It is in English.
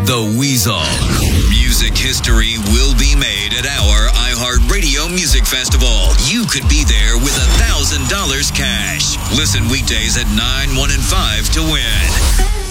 The Weasel. Music history will be made at our iHeartRadio Music Festival. You could be there with $1,000 cash. Listen weekdays at 9, 1, and 5 to win.